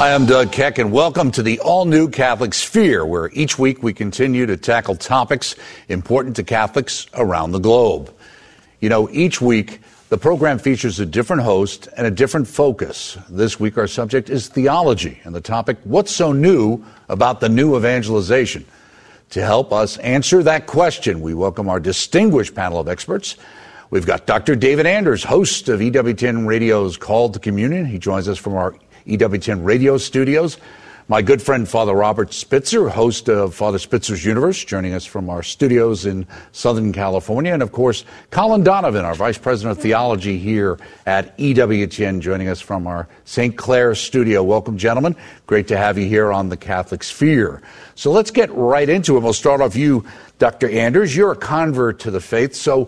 Hi, I'm Doug Keck, and welcome to the all-new Catholic Sphere, where each week we continue to tackle topics important to Catholics around the globe. You know, each week the program features a different host and a different focus. This week our subject is theology, and the topic, what's so new about the new evangelization? To help us answer that question, we welcome our distinguished panel of experts. We've got Dr. David Anders, host of EWTN Radio's Call to Communion. He joins us from our EWTN Radio studios. My good friend, Father Robert Spitzer, host of Father Spitzer's Universe, joining us from our studios in Southern California. And, of course, Colin Donovan, our Vice President of Theology here at EWTN, joining us from our St. Clair studio. Welcome, gentlemen. Great to have you here on the Catholic Sphere. So let's get right into it. We'll start off you, Dr. Anders. You're a convert to the faith, so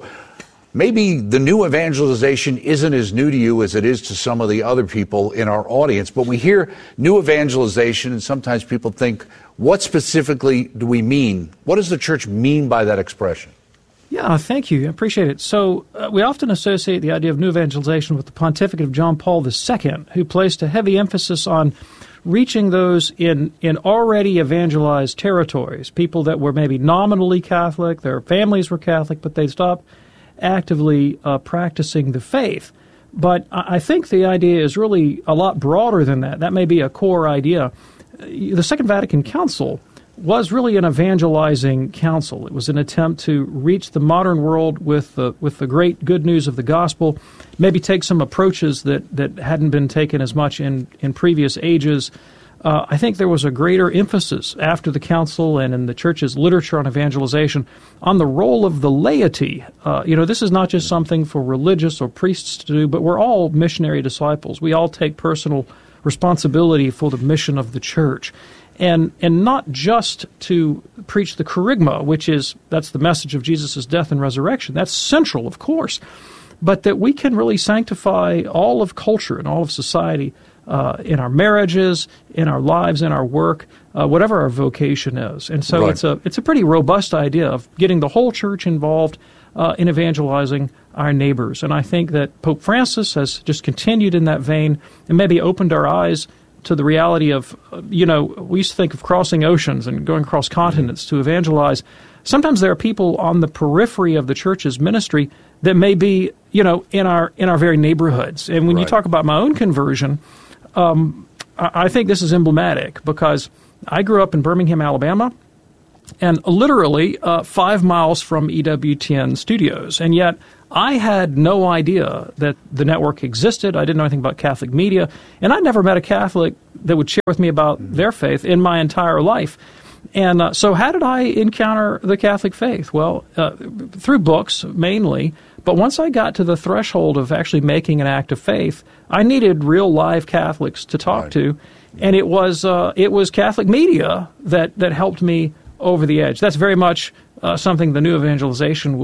maybe the new evangelization isn't as new to you as it is to some of the other people in our audience, but we hear new evangelization and sometimes people think, what specifically do we mean? What does the church mean by that expression? Yeah, thank you. I appreciate it. So we often associate the idea of new evangelization with the pontificate of John Paul II, who placed a heavy emphasis on reaching those in already evangelized territories, people that were maybe nominally Catholic, their families were Catholic, but they stopped actively practicing the faith. But I think the idea is really a lot broader than that. That may be a core idea. The Second Vatican Council was really an evangelizing council. It was an attempt to reach the modern world with the great good news of the gospel, maybe take some approaches that hadn't been taken as much in previous ages. I think there was a greater emphasis after the council and in the church's literature on evangelization on the role of the laity. This is not just something for religious or priests to do, but we're all missionary disciples. We all take personal responsibility for the mission of the church. And not just to preach the kerygma, that's the message of Jesus' death and resurrection. That's central, of course. But that we can really sanctify all of culture and all of society in our marriages, in our lives, in our work, whatever our vocation is. And so It's a pretty robust idea of getting the whole church involved in evangelizing our neighbors. And I think that Pope Francis has just continued in that vein and maybe opened our eyes to the reality of, we used to think of crossing oceans and going across continents to evangelize. Sometimes there are people on the periphery of the church's ministry that may be, in our very neighborhoods. And when you talk about my own conversion, I think this is emblematic because I grew up in Birmingham, Alabama, and literally 5 miles from EWTN studios. And yet I had no idea that the network existed. I didn't know anything about Catholic media. And I never met a Catholic that would share with me about their faith in my entire life. And so how did I encounter the Catholic faith? Well, through books mainly. But once I got to the threshold of actually making an act of faith, I needed real live Catholics to talk to, and it was Catholic media that helped me over the edge. That's very much something the new evangelization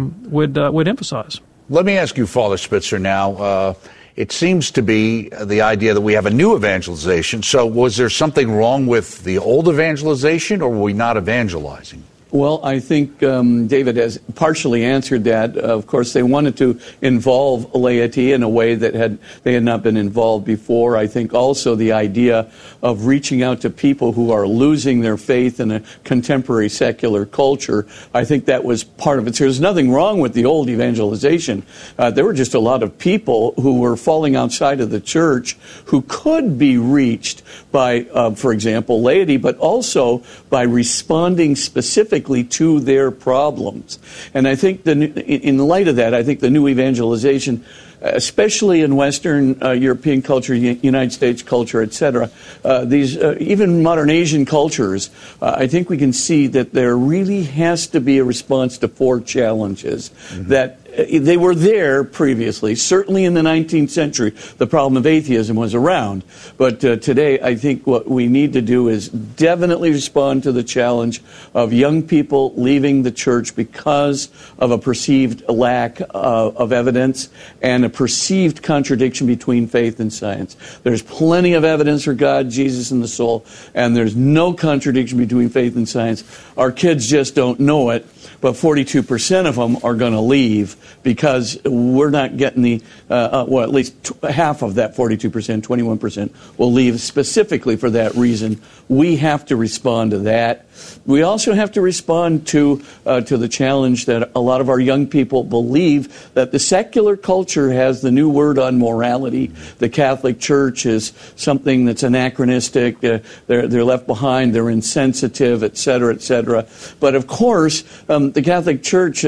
would emphasize. Let me ask you, Father Spitzer, now. It seems to be the idea that we have a new evangelization. So was there something wrong with the old evangelization, or were we not evangelizing? Well, I think David has partially answered that. Of course, they wanted to involve laity in a way that they had not been involved before. I think also the idea of reaching out to people who are losing their faith in a contemporary secular culture, I think that was part of it. So there's nothing wrong with the old evangelization. There were just a lot of people who were falling outside of the church who could be reached by, for example, laity, but also by responding specifically to their problems. And I think in light of that, I think the new evangelization, especially in Western European culture, United States culture, etc., these even modern Asian cultures, I think we can see that there really has to be a response to 4 challenges that they were there previously. Certainly in the 19th century, the problem of atheism was around. But today, I think what we need to do is definitely respond to the challenge of young people leaving the church because of a perceived lack of evidence and a perceived contradiction between faith and science. There's plenty of evidence for God, Jesus, and the soul, and there's no contradiction between faith and science. Our kids just don't know it, but 42% of them are going to leave. because we're not getting the, at least half of that 42%, 21% will leave specifically for that reason. We have to respond to that. We also have to respond to the challenge that a lot of our young people believe that the secular culture has the new word on morality. The Catholic Church is something that's anachronistic. They're left behind. They're insensitive, et cetera, et cetera. But of course, the Catholic Church,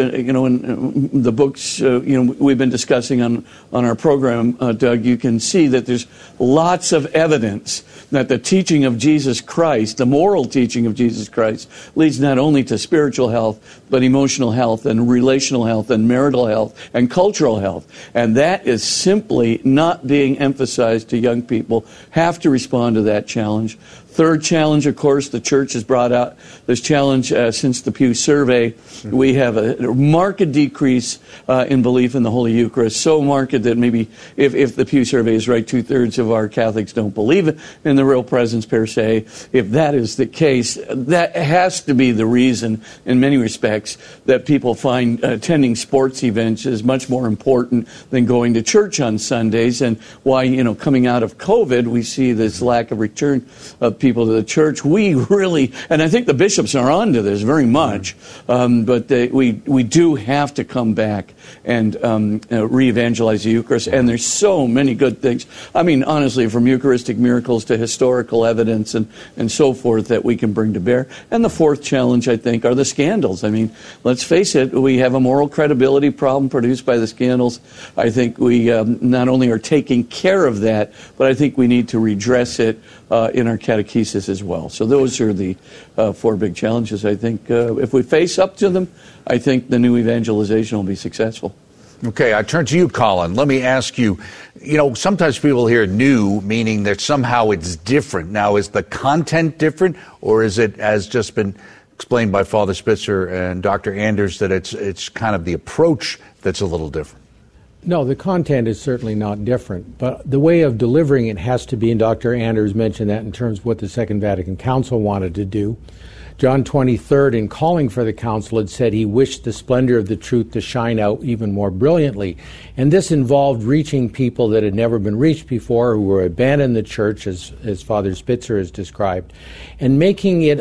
in the books, we've been discussing on our program, Doug, you can see that there's lots of evidence that the teaching of Jesus Christ, the moral teaching of Jesus Christ, leads not only to spiritual health, but emotional health and relational health and marital health and cultural health. And that is simply not being emphasized to young people. Have to respond to that challenge. Third challenge, of course, the church has brought out this challenge since the Pew survey. We have a marked decrease in belief in the Holy Eucharist, so marked that maybe if the Pew survey is right, 2/3 of our Catholics don't believe in the real presence per se. If that is the case, that has to be the reason, in many respects, that people find attending sports events is much more important than going to church on Sundays, and why, coming out of COVID, we see this lack of return of people to the church. We really, and I think the bishops are on to this very much, but we do have to come back and re-evangelize the Eucharist, and there's so many good things. I mean, honestly, from Eucharistic miracles to historical evidence and so forth that we can bring to bear. And the fourth challenge, I think, are the scandals. I mean, let's face it, we have a moral credibility problem produced by the scandals. I think we not only are taking care of that, but I think we need to redress it in our catechesis as well. So those are the four big challenges. I think if we face up to them, I think the new evangelization will be successful. Okay, I turn to you, Colin. Let me ask you, sometimes people hear new, meaning that somehow it's different. Now, is the content different, or is it, as just been explained by Father Spitzer and Dr. Anders, that it's kind of the approach that's a little different? No, the content is certainly not different, but the way of delivering it has to be, and Dr. Anders mentioned that in terms of what the Second Vatican Council wanted to do. John 23rd, in calling for the council, had said he wished the splendor of the truth to shine out even more brilliantly. And this involved reaching people that had never been reached before, who were abandoned the church, as Father Spitzer has described, and making it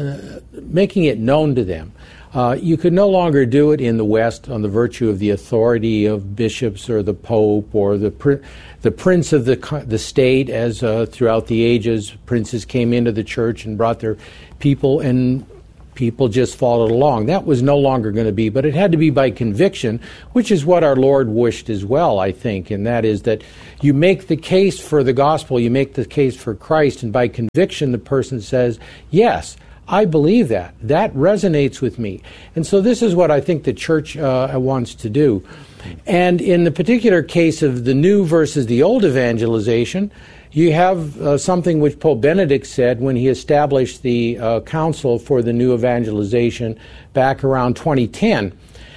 known to them. You could no longer do it in the West on the virtue of the authority of bishops or the Pope or the prince of the state, as throughout the ages princes came into the church and brought their people, and people just followed along. That was no longer going to be, but it had to be by conviction, which is what our Lord wished as well, I think, and that is that you make the case for the gospel, you make the case for Christ, and by conviction the person says, yes, I believe that. That resonates with me. And so this is what I think the church wants to do. And in the particular case of the new versus the old evangelization, you have something which Pope Benedict said when he established the Council for the New Evangelization back around 2010.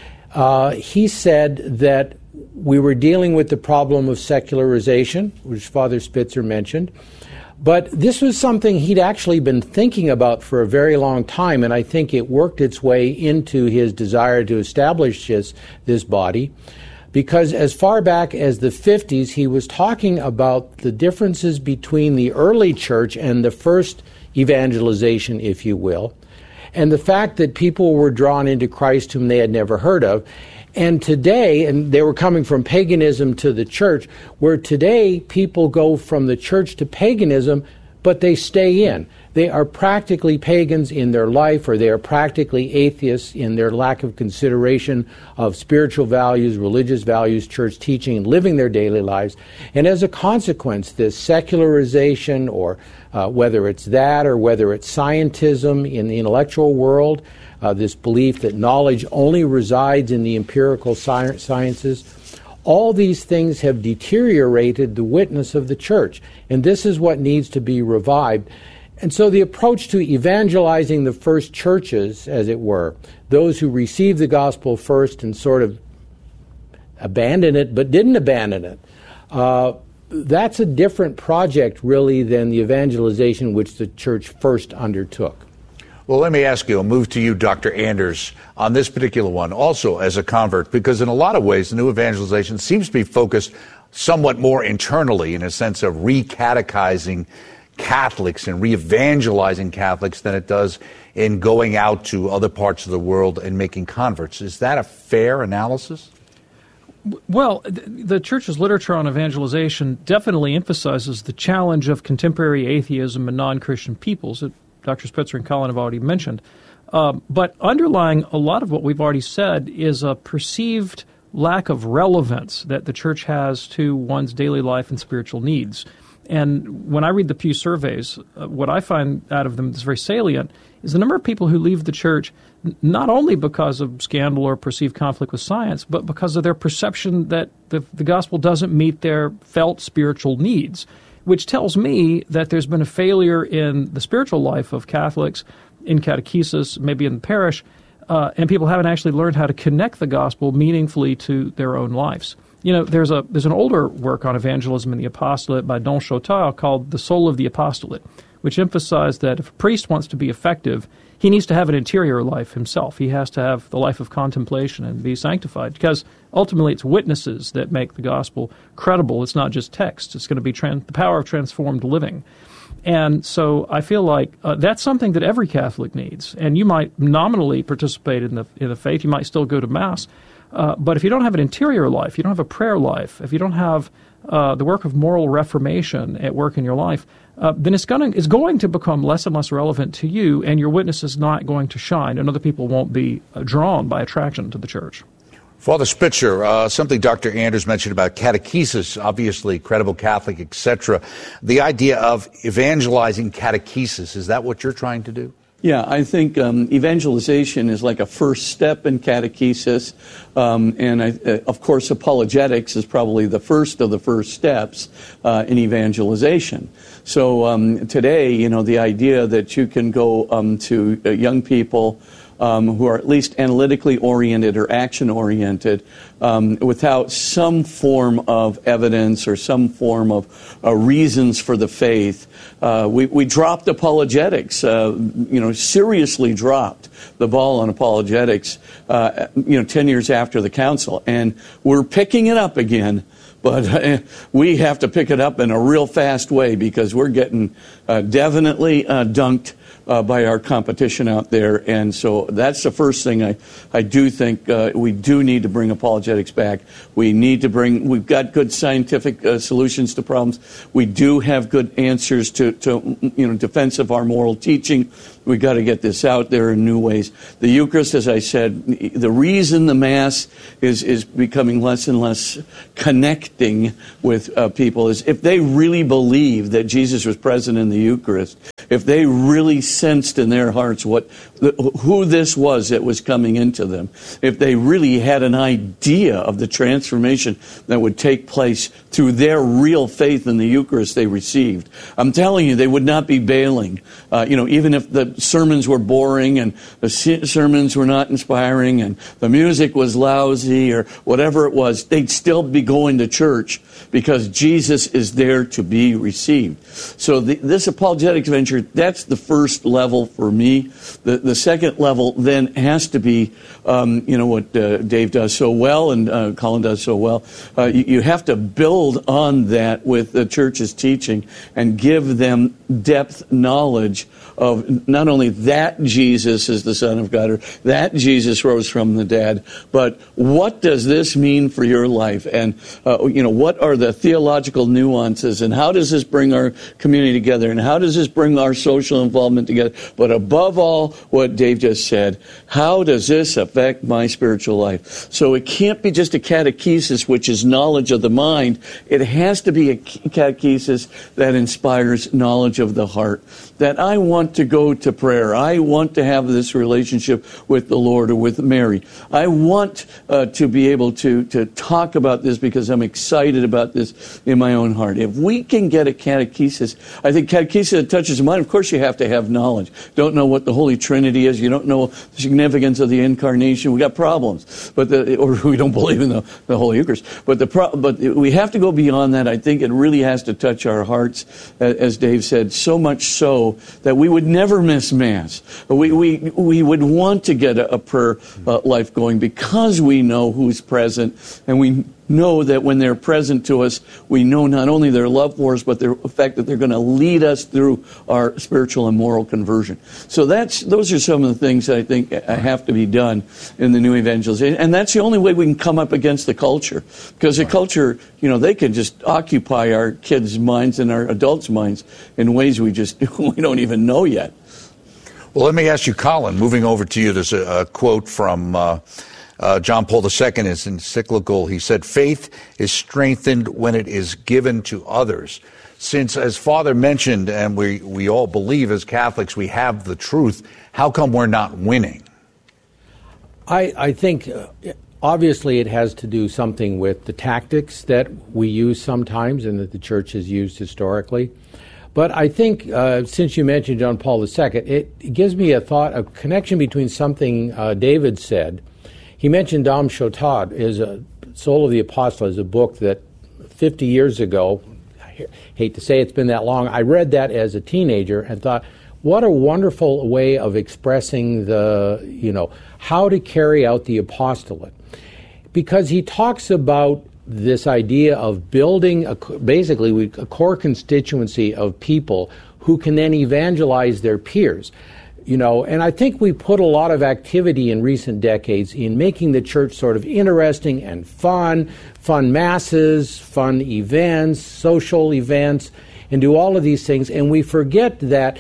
He said that we were dealing with the problem of secularization, which Father Spitzer mentioned, but this was something he'd actually been thinking about for a very long time, and I think it worked its way into his desire to establish this body, because as far back as the 50s, he was talking about the differences between the early church and the first evangelization, if you will, and the fact that people were drawn into Christ whom they had never heard of. And today, and they were coming from paganism to the church, where today people go from the church to paganism, but they stay in. They are practically pagans in their life, or they are practically atheists in their lack of consideration of spiritual values, religious values, church teaching, and living their daily lives. And as a consequence, this secularization, or whether it's that or whether it's scientism in the intellectual world, this belief that knowledge only resides in the empirical sciences, all these things have deteriorated the witness of the church. And this is what needs to be revived. And so the approach to evangelizing the first churches, as it were, those who received the gospel first and sort of abandoned it but didn't abandon it, that's a different project, really, than the evangelization which the church first undertook. Well, let me ask you, I'll move to you, Dr. Anders, on this particular one, also as a convert, because in a lot of ways, the new evangelization seems to be focused somewhat more internally in a sense of re-catechizing Catholics and re-evangelizing Catholics than it does in going out to other parts of the world and making converts. Is that a fair analysis? Well, the Church's literature on evangelization definitely emphasizes the challenge of contemporary atheism and non-Christian peoples that Dr. Spitzer and Colin have already mentioned. But underlying a lot of what we've already said is a perceived lack of relevance that the Church has to one's daily life and spiritual needs. And when I read the Pew surveys, what I find out of them that's very salient is the number of people who leave the Church not only because of scandal or perceived conflict with science, but because of their perception that the gospel doesn't meet their felt spiritual needs, which tells me that there's been a failure in the spiritual life of Catholics, in catechesis, maybe in the parish, and people haven't actually learned how to connect the gospel meaningfully to their own lives. You know, there's an older work on evangelism in the apostolate by Don Chautard called The Soul of the Apostolate, which emphasized that if a priest wants to be effective, he needs to have an interior life himself. He has to have the life of contemplation and be sanctified, because ultimately it's witnesses that make the gospel credible. It's not just text. It's going to be the power of transformed living. And so I feel like that's something that every Catholic needs. And you might nominally participate in the faith. You might still go to Mass. But if you don't have an interior life, you don't have a prayer life, if you don't have the work of moral reformation at work in your life, then it's going to become less and less relevant to you, and your witness is not going to shine, and other people won't be drawn by attraction to the Church. Father Spitzer, something Dr. Anders mentioned about catechesis, obviously credible Catholic, etc. The idea of evangelizing catechesis, is that what you're trying to do? Yeah, I think evangelization is like a first step in catechesis, of course, apologetics is probably the first of the first steps in evangelization. So today, the idea that you can go to young people who are at least analytically oriented or action oriented without some form of evidence or some form of reasons for the faith. We dropped apologetics, seriously dropped the ball on apologetics, 10 years after the council. And we're picking it up again. But we have to pick it up in a real fast way, because we're getting definitely dunked by our competition out there. And so that's the first thing I do think we do need to bring apologetics back. We've got good scientific solutions to problems. We do have good answers to defense of our moral teaching. We got to get this out there in new ways. The Eucharist, as I said, the reason the Mass is becoming less and less connecting with people is if they really believe that Jesus was present in the Eucharist, if they really sensed in their hearts who this was that was coming into them, if they really had an idea of the transformation that would take place through their real faith in the Eucharist they received, I'm telling you, they would not be bailing. Even if the sermons were boring and the sermons were not inspiring and the music was lousy or whatever it was, they'd still be going to church because Jesus is there to be received. So this apologetics venture, that's the first level for me. The second level then has to be, what Dave does so well and Colin does so well. You have to build on that with the Church's teaching and give them depth knowledge of not only that Jesus is the Son of God or that Jesus rose from the dead, but what does this mean for your life? And, what are the theological nuances, and how does this bring our community together, and how does this bring our social involvement together? But above all, what Dave just said, how does this affect my spiritual life? So it can't be just a catechesis, which is knowledge of the mind. It has to be a catechesis that inspires knowledge of the heart, that I want to go to prayer. I want to have this relationship with the Lord or with Mary. I want to be able to talk about this because I'm excited about this in my own heart. If we can get a catechesis, I think catechesis that touches the mind, of course you have to have knowledge. Don't know what the Holy Trinity Trinity is, you don't know the significance of the Incarnation, we got problems. Or we don't believe in the Holy Eucharist. But we have to go beyond that. I think it really has to touch our hearts, as Dave said, so much so that we would never miss Mass. We would want to get a prayer life going because we know who's present, and we know that when they're present to us, we know not only their love for us, but the fact that they're going to lead us through our spiritual and moral conversion. So those are some of the things that I think have to be done in the new evangelization. And that's the only way we can come up against the culture. Because the culture, they can just occupy our kids' minds and our adults' minds in ways we don't even know yet. Well, let me ask you, Colin, moving over to you, there's a quote from John Paul II in his encyclical. He said, "Faith is strengthened when it is given to others." Since, as Father mentioned, and we all believe as Catholics we have the truth, how come we're not winning? I think obviously it has to do something with the tactics that we use sometimes and that the Church has used historically. But I think, since you mentioned John Paul II, it gives me a connection between something David said. He mentioned Dom Chautaud, Soul of the Apostle, is a book that 50 years ago, I hate to say it's been that long, I read that as a teenager and thought, what a wonderful way of expressing how to carry out the apostolate. Because he talks about this idea of building basically a core constituency of people who can then evangelize their peers. And I think we put a lot of activity in recent decades in making the Church sort of interesting and fun masses, fun events, social events, and do all of these things. And we forget that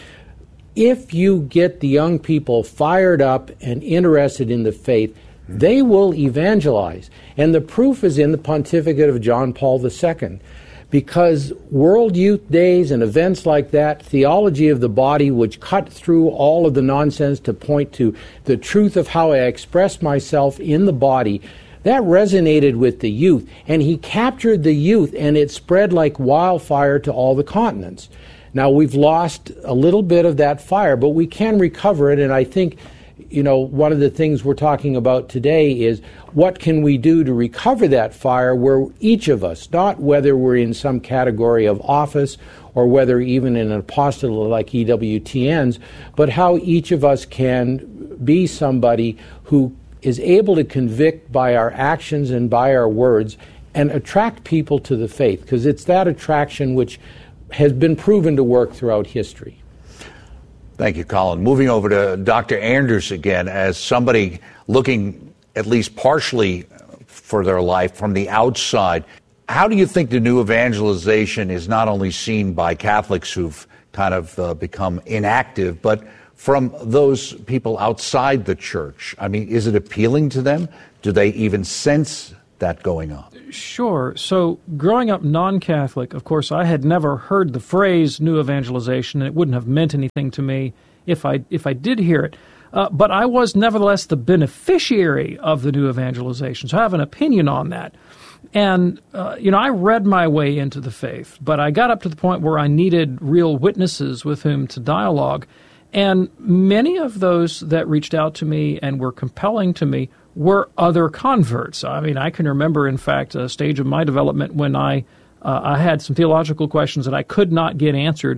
if you get the young people fired up and interested in the faith, they will evangelize. And the proof is in the pontificate of John Paul II. Because World Youth Days and events like that, theology of the body, which cut through all of the nonsense to point to the truth of how I express myself in the body, that resonated with the youth. And he captured the youth, and it spread like wildfire to all the continents. Now, we've lost a little bit of that fire, but we can recover it, and I think one of the things we're talking about today is what can we do to recover that fire where each of us, not whether we're in some category of office or whether even in an apostolate like EWTN's, but how each of us can be somebody who is able to convict by our actions and by our words and attract people to the faith, because it's that attraction which has been proven to work throughout history. Thank you, Colin. Moving over to Dr. Anders again, as somebody looking at least partially for their life from the outside, how do you think the new evangelization is not only seen by Catholics who've kind of become inactive, but from those people outside the Church? I mean, is it appealing to them? Do they even sense that going on? Sure. So growing up non-Catholic, of course, I had never heard the phrase new evangelization, and it wouldn't have meant anything to me if I did hear it. But I was nevertheless the beneficiary of the new evangelization, so I have an opinion on that. And, I read my way into the faith, but I got up to the point where I needed real witnesses with whom to dialogue. And many of those that reached out to me and were compelling to me were other converts. I mean, I can remember, in fact, a stage of my development when I had some theological questions that I could not get answered,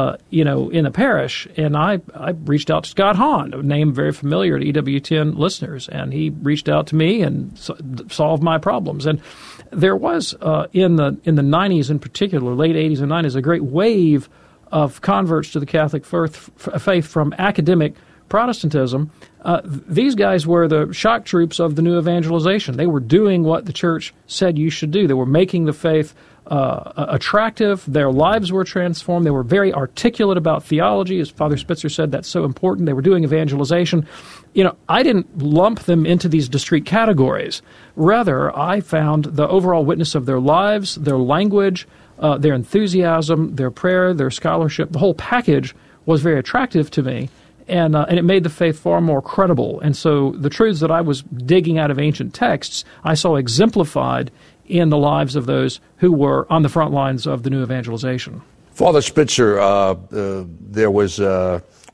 in the parish. And I reached out to Scott Hahn, a name very familiar to EWTN listeners, and he reached out to me and solved my problems. And there was, in the 90s in particular, late 80s and 90s, a great wave of converts to the Catholic faith from academic Protestantism. These guys were the shock troops of the new evangelization. They were doing what the Church said you should do. They were making the faith attractive. Their lives were transformed. They were very articulate about theology. As Father Spitzer said, that's so important. They were doing evangelization. I didn't lump them into these discrete categories. Rather, I found the overall witness of their lives, their language, their enthusiasm, their prayer, their scholarship, the whole package was very attractive to me. And it made the faith far more credible. And so the truths that I was digging out of ancient texts, I saw exemplified in the lives of those who were on the front lines of the new evangelization. Father Spitzer, there was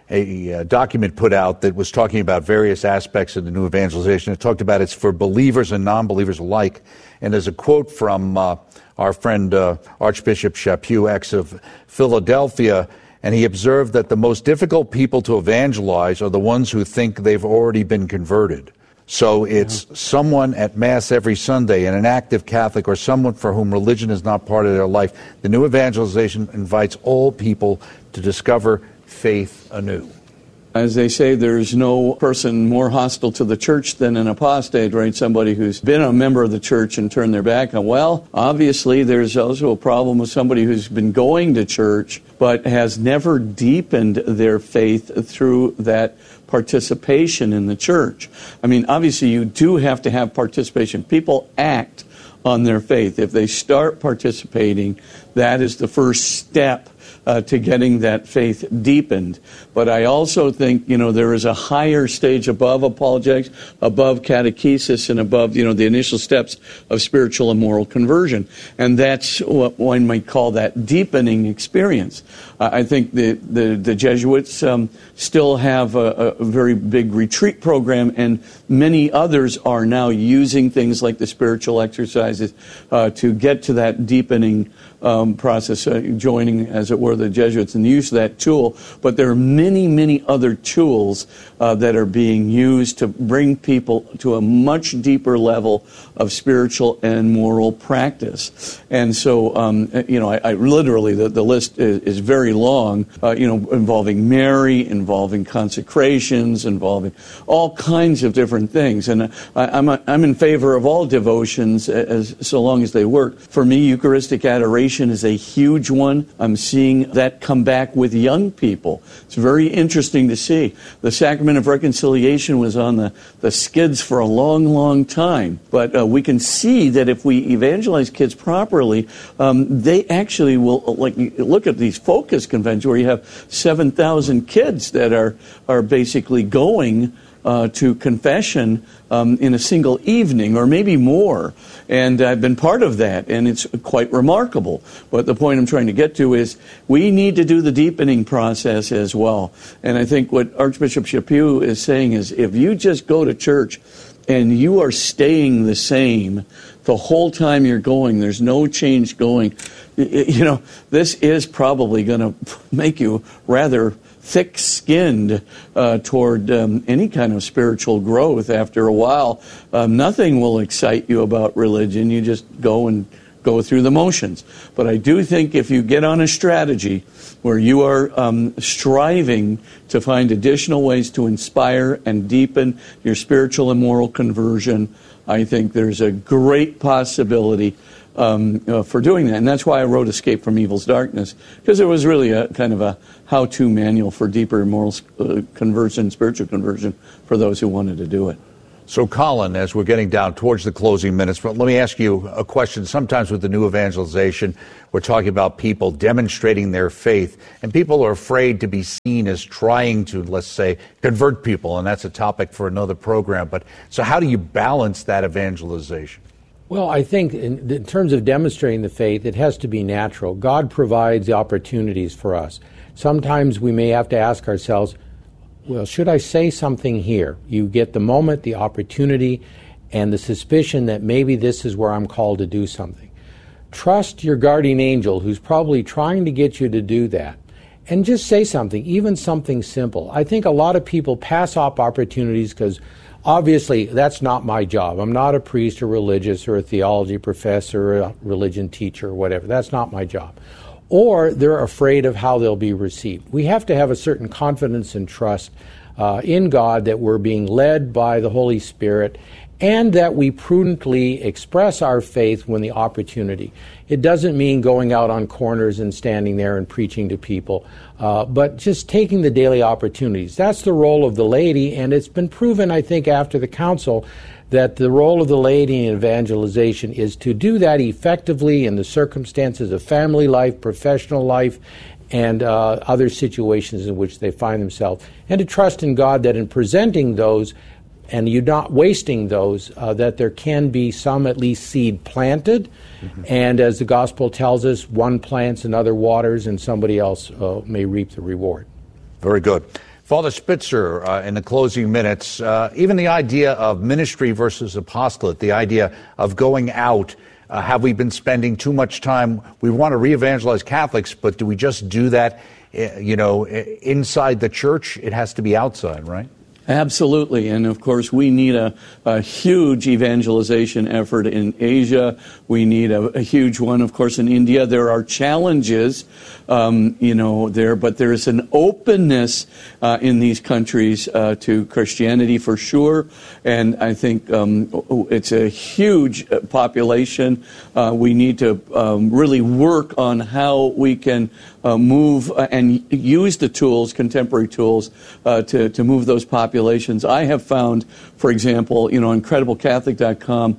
a document put out that was talking about various aspects of the new evangelization. It talked about it's for believers and non-believers alike. And there's a quote from our friend Archbishop Chaput, ex of Philadelphia, and he observed that the most difficult people to evangelize are the ones who think they've already been converted. So it's someone at Mass every Sunday, and an active Catholic, or someone for whom religion is not part of their life. The new evangelization invites all people to discover faith anew. As they say, there's no person more hostile to the church than an apostate, right? Somebody who's been a member of the church and turned their back on. Well, obviously, there's also a problem with somebody who's been going to church but has never deepened their faith through that participation in the church. I mean, obviously, you do have to have participation. People act on their faith. If they start participating, that is the first step to getting that faith deepened. But I also think, there is a higher stage above apologetics, above catechesis, and above, the initial steps of spiritual and moral conversion. And that's what one might call that deepening experience. I think the Jesuits still have a very big retreat program, and many others are now using things like the spiritual exercises to get to that deepening process, joining, as it were, the Jesuits in the use of that tool. But there are many, many other tools that are being used to bring people to a much deeper level of spiritual and moral practice. And so, I literally, the list is very long, involving Mary, involving consecrations, involving all kinds of different things. And I'm in favor of all devotions so long as they work. For me, Eucharistic adoration is a huge one. I'm seeing that come back with young people. It's very interesting to see. The Sacrament of Reconciliation was on the skids for a long, long time. But we can see that if we evangelize kids properly, they actually will, look at these focus conventions where you have 7,000 kids that are basically going to confession in a single evening, or maybe more. And I've been part of that, and it's quite remarkable. But the point I'm trying to get to is we need to do the deepening process as well. And I think what Archbishop Chaput is saying is if you just go to church and you are staying the same the whole time you're going, there's no change going, this is probably going to make you rather thick-skinned toward any kind of spiritual growth. After a while, nothing will excite you about religion. You just go through the motions. But I do think if you get on a strategy where you are striving to find additional ways to inspire and deepen your spiritual and moral conversion, I think there's a great possibility for doing that. And that's why I wrote Escape from Evil's Darkness, because it was really a kind of a how-to manual for deeper moral conversion, spiritual conversion, for those who wanted to do it. So, Colin, as we're getting down towards the closing minutes, but let me ask you a question. Sometimes with the new evangelization, we're talking about people demonstrating their faith, and people are afraid to be seen as trying to, let's say, convert people, and that's a topic for another program. But so how do you balance that evangelization? Well, I think in terms of demonstrating the faith, it has to be natural. God provides the opportunities for us. Sometimes we may have to ask ourselves, well, should I say something here? You get the moment, the opportunity, and the suspicion that maybe this is where I'm called to do something. Trust your guardian angel who's probably trying to get you to do that. And just say something, even something simple. I think a lot of people pass up opportunities because obviously that's not my job. I'm not a priest or religious or a theology professor or a religion teacher or whatever. That's not my job. Or they're afraid of how they'll be received. We have to have a certain confidence and trust in God that we're being led by the Holy Spirit and that we prudently express our faith when the opportunity. It doesn't mean going out on corners and standing there and preaching to people, but just taking the daily opportunities. That's the role of the laity, and it's been proven, I think, after the council that the role of the laity in evangelization is to do that effectively in the circumstances of family life, professional life, and other situations in which they find themselves, and to trust in God that in presenting those, and you're not wasting those, that there can be some at least seed planted, and as the gospel tells us, one plants, another waters, and somebody else may reap the reward. Very good. Father Spitzer, in the closing minutes, even the idea of ministry versus apostolate, the idea of going out, have we been spending too much time? We want to re-evangelize Catholics, but do we just do that, inside the church? It has to be outside, right? Absolutely. And of course, we need a huge evangelization effort in Asia. We need a huge one, of course, in India. There are challenges, there, but there is an openness in these countries to Christianity for sure. And I think it's a huge population. We need to really work on how we can move and use the tools, contemporary tools, to move those populations. I have found, for example, on IncredibleCatholic.com,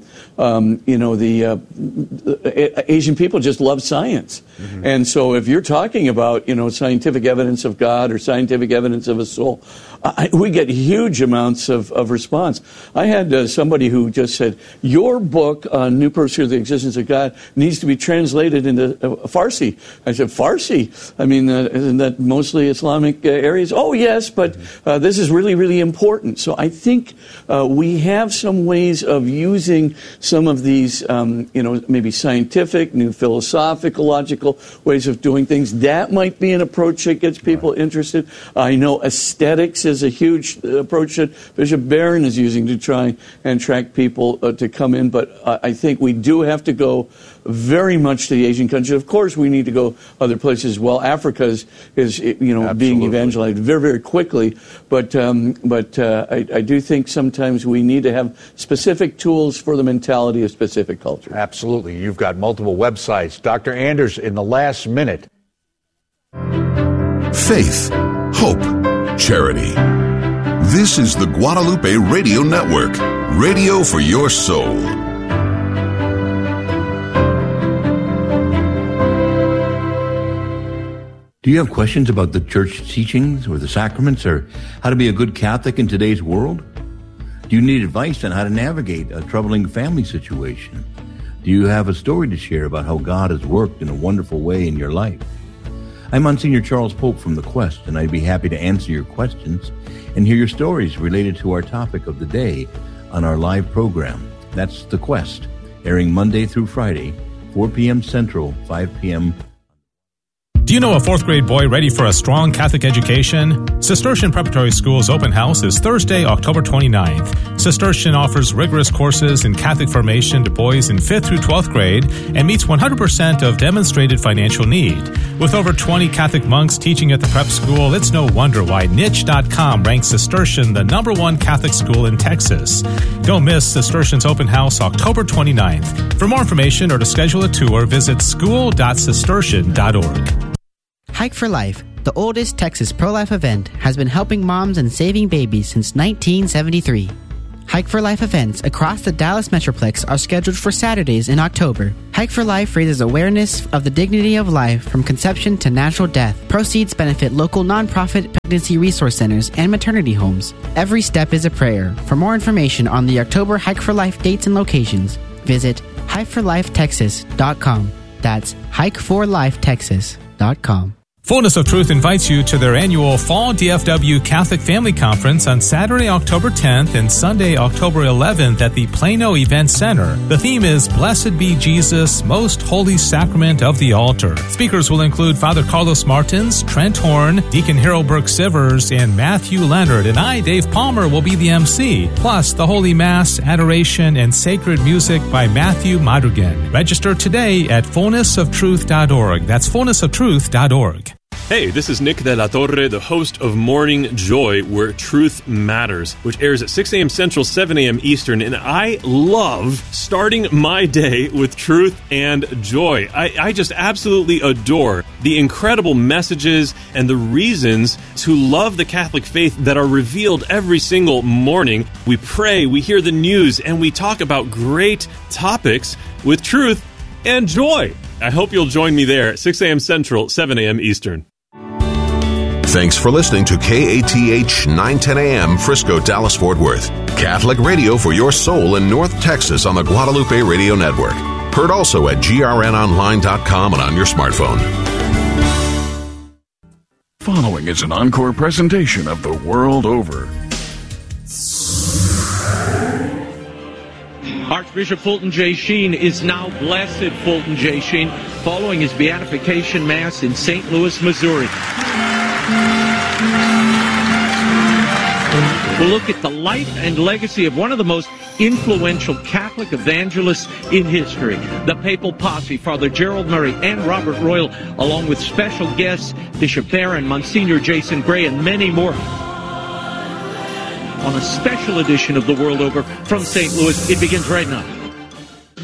the Asian people just love science. Mm-hmm. And so if you're talking about, scientific evidence of God or scientific evidence of a soul, we get huge amounts of response. I had somebody who just said, your book on New Pursuit of the Existence of God needs to be translated into Farsi. I said, Farsi? I mean, isn't that mostly Islamic areas? Oh, yes, but this is really, really important. So I think we have some ways of using some of these, maybe scientific, new philosophical, logical ways of doing things. That might be an approach that gets people interested. I know aesthetics is a huge approach that Bishop Barron is using to try and attract people to come in. But I think we do have to go very much to the Asian countries. Of course, we need to go other places as well. Africa is being evangelized very, very quickly. But I do think sometimes we need to have specific tools for the mentality of specific culture. Absolutely. You've got multiple websites. Dr. Anders, in the last minute. Faith, hope, charity. This is the Guadalupe Radio Network, radio for your soul. Do you have questions about the church teachings or the sacraments or how to be a good Catholic in today's world? Do you need advice on how to navigate a troubling family situation? Do you have a story to share about how God has worked in a wonderful way in your life? I'm Monsignor Charles Pope from The Quest, and I'd be happy to answer your questions and hear your stories related to our topic of the day on our live program. That's The Quest, airing Monday through Friday, 4 p.m. Central, 5 p.m. Do you know a fourth grade boy ready for a strong Catholic education? Cistercian Preparatory School's open house is Thursday, October 29th. Cistercian offers rigorous courses in Catholic formation to boys in 5th through 12th grade and meets 100% of demonstrated financial need. With over 20 Catholic monks teaching at the prep school, it's no wonder why Niche.com ranks Cistercian the #1 Catholic school in Texas. Don't miss Cistercian's open house October 29th. For more information or to schedule a tour, visit school.cistercian.org. Hike for Life, the oldest Texas pro-life event, has been helping moms and saving babies since 1973. Hike for Life events across the Dallas Metroplex are scheduled for Saturdays in October. Hike for Life raises awareness of the dignity of life from conception to natural death. Proceeds benefit local nonprofit pregnancy resource centers and maternity homes. Every step is a prayer. For more information on the October Hike for Life dates and locations, visit hikeforlifetexas.com. That's hikeforlifetexas.com. Fullness of Truth invites you to their annual Fall DFW Catholic Family Conference on Saturday, October 10th and Sunday, October 11th at the Plano Event Center. The theme is Blessed Be Jesus, Most Holy Sacrament of the Altar. Speakers will include Father Carlos Martins, Trent Horn, Deacon Harold Burke-Sivers, and Matthew Leonard. And I, Dave Palmer, will be the MC. Plus, the Holy Mass, adoration, and sacred music by Matthew Madrigan. Register today at fullnessoftruth.org. That's fullnessoftruth.org. Hey, this is Nick de la Torre, the host of Morning Joy, where truth matters, which airs at 6 a.m. Central, 7 a.m. Eastern, and I love starting my day with truth and joy. I just absolutely adore the incredible messages and the reasons to love the Catholic faith that are revealed every single morning. We pray, we hear the news, and we talk about great topics with truth and joy. I hope you'll join me there at 6 a.m. Central, 7 a.m. Eastern. Thanks for listening to KATH 910 AM Frisco, Dallas, Fort Worth. Catholic radio for your soul in North Texas on the Guadalupe Radio Network. Heard also at grnonline.com and on your smartphone. Following is an encore presentation of The World Over. Archbishop Fulton J. Sheen is now Blessed Fulton J. Sheen following his beatification mass in St. Louis, Missouri. We'll look at the life and legacy of one of the most influential Catholic evangelists in history, the Papal Posse, Father Gerald Murray and Robert Royal, along with special guests Bishop Barron, Monsignor Jason Gray, and many more. On a special edition of The World Over from St. Louis, it begins right now.